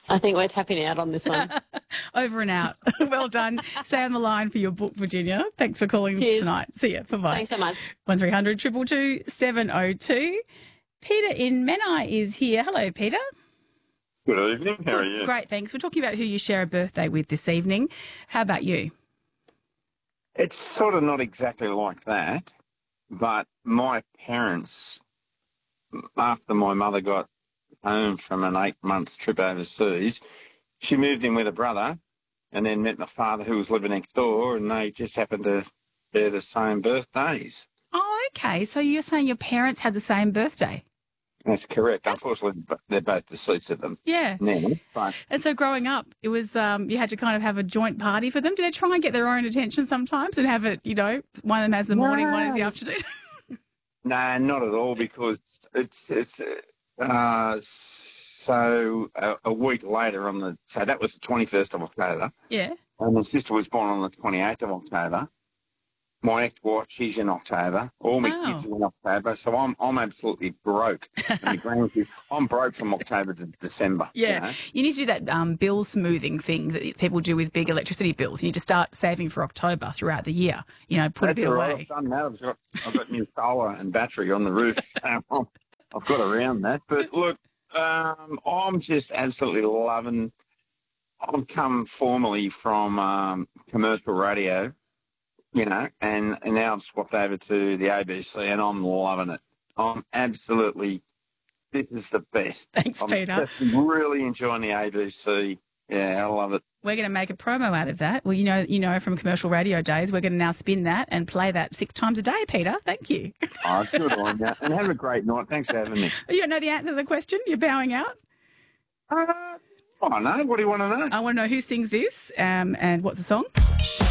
I think we're tapping out on this one. Over and out. Well done. Stay on the line for your book, Virginia. Thanks for calling Cheers. tonight. See ya. Bye-bye. Thanks so much. 1300 222 702. Peter in Menai is here. Hello, Peter. Good evening. How are you? Great, thanks. We're talking about who you share a birthday with this evening. How about you? It's sort of not exactly like that, but my parents, after my mother got home from an 8-month trip overseas, she moved in with a brother and then met my father who was living next door, and they just happened to share the same birthdays. Oh, okay. So you're saying your parents had the same birthday? That's correct. Unfortunately, they're both deceased of them. Yeah. Now, but And so growing up, it was you had to kind of have a joint party for them. Do they try and get their own attention sometimes and have it, one of them has the morning, one has the afternoon? no, not at all, because it's so a week later so that was the 21st of October. Yeah. And my sister was born on the 28th of October. My ex-wife, she's in October. All my kids are in October, so I'm absolutely broke. I'm broke from October to December. Yeah. You need to do that bill smoothing thing that people do with big electricity bills. You need to start saving for October throughout the year. Put That's a bit all right. away. I've done that. I've got new solar and battery on the roof. I've got around that. But look, I'm just absolutely loving. I've come formerly from commercial radio, and now I've swapped over to the ABC, and I'm loving it. This is the best. Thanks, Peter. I'm really enjoying the ABC. Yeah, I love it. We're going to make a promo out of that. Well, you know from commercial radio days, we're going to now spin that and play that 6 times a day, Peter. Thank you. Oh, good on you. And have a great night. Thanks for having me. You don't know the answer to the question? You're bowing out? I don't know. What do you want to know? I want to know who sings this and what's the song?